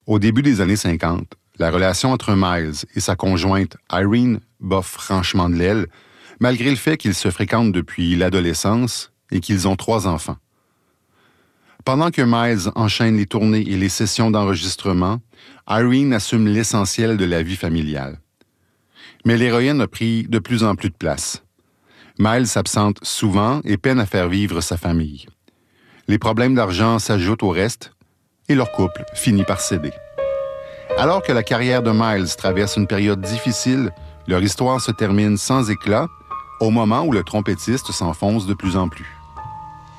Au début des années 50, la relation entre Miles et sa conjointe Irene bat franchement de l'aile, malgré le fait qu'ils se fréquentent depuis l'adolescence et qu'ils ont 3 enfants. Pendant que Miles enchaîne les tournées et les sessions d'enregistrement, Irene assume l'essentiel de la vie familiale. Mais l'héroïne a pris de plus en plus de place. Miles s'absente souvent et peine à faire vivre sa famille. Les problèmes d'argent s'ajoutent au reste et leur couple finit par céder. Alors que la carrière de Miles traverse une période difficile, leur histoire se termine sans éclat au moment où le trompettiste s'enfonce de plus en plus.